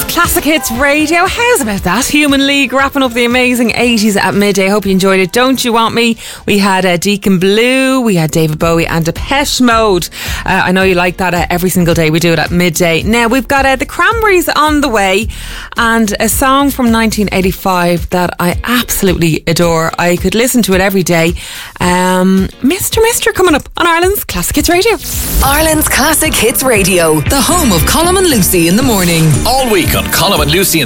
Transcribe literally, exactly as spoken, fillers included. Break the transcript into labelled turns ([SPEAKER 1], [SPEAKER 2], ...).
[SPEAKER 1] Classic Hits Radio. How's about that? Human League wrapping up the amazing eighties at midday. Hope you enjoyed it. Don't You Want Me? We had uh, Deacon Blue, we had David Bowie and Depeche Mode. Uh, I know you like that uh, every single day. We do it at midday. Now we've got uh, the Cranberries on the way and a song from nineteen eighty-five that I absolutely adore. I could listen to it every day. Um, Mister Mister coming up on Ireland's Classic Hits Radio.
[SPEAKER 2] Ireland's Classic Hits Radio, the home of Colm and Lucy in the morning.
[SPEAKER 3] All week on Colm and Lucy